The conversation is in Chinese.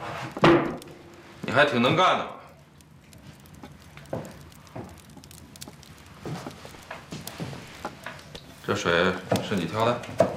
你还挺能干的嘛。这水是你挑的？